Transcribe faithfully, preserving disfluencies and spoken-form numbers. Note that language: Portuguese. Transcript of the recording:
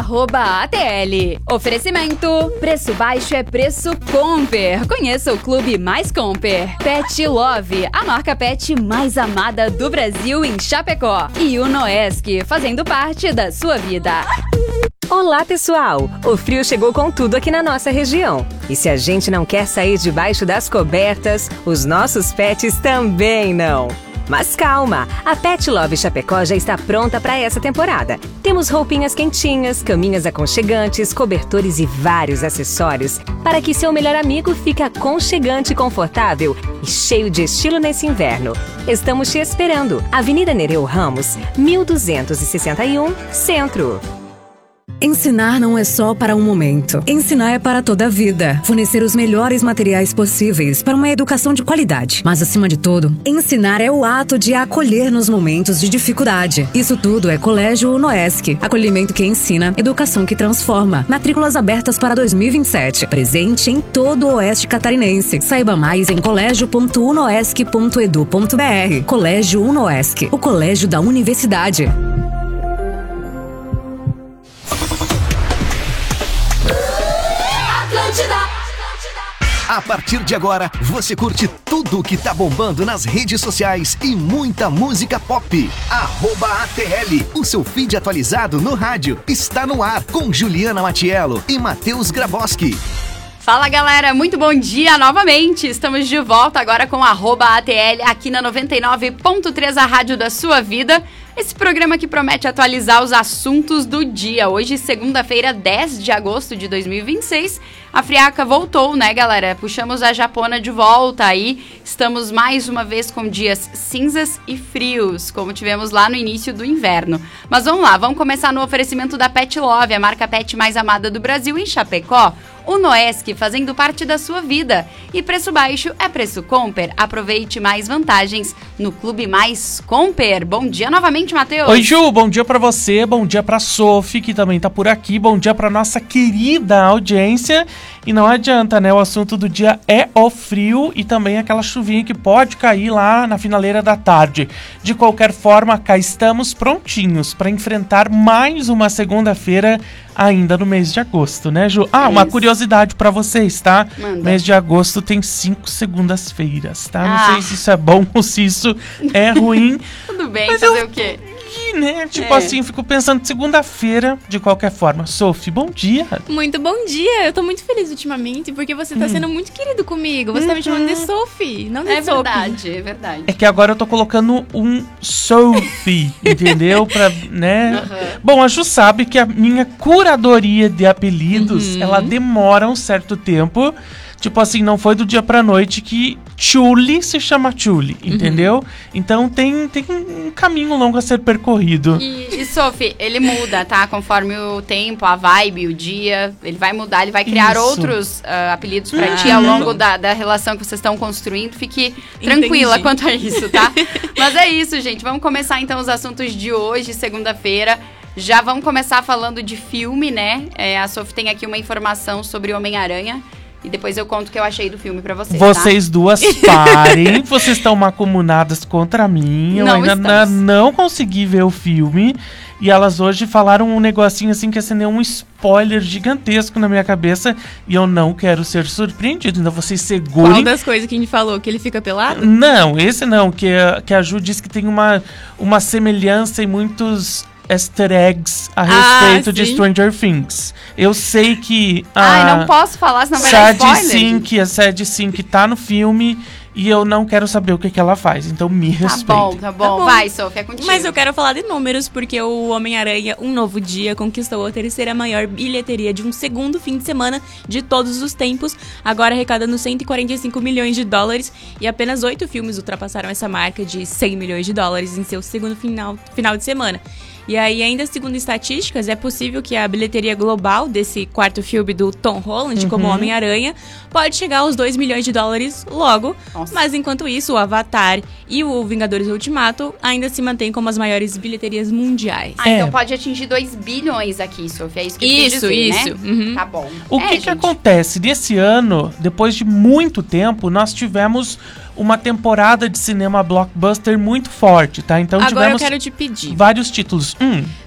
arroba A T L. Oferecimento, preço baixo é preço Comper. Conheça o clube mais Comper. Pet Love, a marca pet mais amada do Brasil em Chapecó. E o Noesc, fazendo parte da sua vida. Olá, pessoal! O frio chegou com tudo aqui na nossa região. E se a gente não quer sair debaixo das cobertas, os nossos pets também não. Mas calma, a Pet Love Chapecó já está pronta para essa temporada. Temos roupinhas quentinhas, caminhas aconchegantes, cobertores e vários acessórios para que seu melhor amigo fique aconchegante e confortável e cheio de estilo nesse inverno. Estamos te esperando. Avenida Nereu Ramos, mil duzentos e sessenta e um, Centro. Ensinar não é só para um momento. Ensinar é para toda a vida. Fornecer os melhores materiais possíveis para uma educação de qualidade. Mas, acima de tudo, ensinar é o ato de acolher nos momentos de dificuldade. Isso tudo é Colégio Noesc. Acolhimento que ensina, educação que transforma. Matrículas abertas para dois mil e vinte e sete. Presente em todo o Oeste Catarinense. Saiba mais em colégio ponto unoesc ponto edu ponto br. Colégio Unoesc, o colégio da universidade. A partir de agora, você curte tudo que tá bombando nas redes sociais e muita música pop. Arroba A T L, o seu feed atualizado no rádio, está no ar com Juliana Matiello e Matheus Grabowski. Fala, galera, muito bom dia novamente. Estamos de volta agora com arroba A T L aqui na noventa e nove ponto três, a rádio da sua vida. Esse programa que promete atualizar os assuntos do dia. Hoje, segunda-feira, dez de agosto de dois mil e vinte e seis. A friaca voltou, né, galera? Puxamos a japona de volta aí. Estamos mais uma vez com dias cinzas e frios, como tivemos lá no início do inverno. Mas vamos lá, vamos começar no oferecimento da Pet Love, a marca pet mais amada do Brasil em Chapecó. O Noesc, fazendo parte da sua vida. E preço baixo é preço Comper. Aproveite mais vantagens no Clube Mais Comper. Bom dia novamente, Matheus. Oi, Ju. Bom dia pra você. Bom dia pra Sophie, que também tá por aqui. Bom dia pra nossa querida audiência. E não adianta, né? O assunto do dia é o frio e também aquela chuvinha que pode cair lá na finaleira da tarde. De qualquer forma, cá estamos prontinhos para enfrentar mais uma segunda-feira ainda no mês de agosto, né, Ju? Ah, é uma isso. curiosidade pra vocês, tá? Manda. Mês de agosto tem cinco segundas-feiras, tá? Ah. Não sei se isso é bom ou se isso é ruim. Tudo bem, mas fazer eu... o quê? E, né, tipo É. assim, fico pensando segunda-feira, de qualquer forma. Sophie, bom dia. Muito bom dia. Eu tô muito feliz ultimamente, porque você tá Hum. sendo muito querido comigo. Você tá me chamando de Sophie, não de É Sophie. verdade, é verdade. É que agora eu tô colocando um Sophie, entendeu? Pra, né? Uhum. Bom, a Ju sabe que a minha curadoria de apelidos, Uhum. ela demora um certo tempo. Tipo assim, não foi do dia pra noite que Chuli se chama Chuli, entendeu? Uhum. Então tem, tem um caminho longo a ser percorrido. E, e Sophie, ele muda, tá? Conforme o tempo, a vibe, o dia, ele vai mudar, ele vai criar Isso. outros uh, apelidos pra Ah. ti ao longo da, da relação que vocês estão construindo. Fique tranquila Entendi. quanto a isso, tá? Mas é isso, gente. Vamos começar então os assuntos de hoje, segunda-feira. Já vamos começar falando de filme, né? É, a Sophie tem aqui uma informação sobre Homem-Aranha. E depois eu conto o que eu achei do filme pra vocês, Vocês tá? duas parem, vocês estão macomunadas contra mim. Eu Não ainda na- estamos. não consegui ver o filme. E elas hoje falaram um negocinho assim que acendeu um spoiler gigantesco na minha cabeça. E eu não quero ser surpreendido. Então vocês Qual segurem. das coisas que a gente falou? Que ele fica pelado? Não, esse não. Que, a- que a Ju disse que tem uma, uma semelhança em muitos easter eggs a Ah, respeito de sim. Stranger Things. Eu sei que a Ai, não posso falar, senão vai dar Sadie spoiler. Sink, a Sadie Sink tá no filme e eu não quero saber o que, que ela faz. Então me Tá respeita. bom, tá bom. Tá bom. Vai, Sophie, é contigo. Mas eu quero falar de números, porque o Homem-Aranha Um Novo Dia conquistou a terceira maior bilheteria de um segundo fim de semana de todos os tempos, agora arrecadando cento e quarenta e cinco milhões de dólares, e apenas oito filmes ultrapassaram essa marca de cem milhões de dólares em seu segundo final, final de semana. E aí, ainda segundo estatísticas, é possível que a bilheteria global desse quarto filme do Tom Holland, Uhum. como Homem-Aranha, pode chegar aos dois milhões de dólares logo. Nossa. Mas enquanto isso, o Avatar e o Vingadores Ultimato ainda se mantêm como as maiores bilheterias mundiais. Ah, É. então pode atingir dois bilhões aqui, Sophie. É isso que eu quis Isso, dizer, isso. né? Uhum. Tá bom. O É, que, que gente, acontece? Nesse ano, depois de muito tempo, nós tivemos uma temporada de cinema blockbuster muito forte, tá? Então Agora eu tivemos quero te pedir. vários títulos. Hum,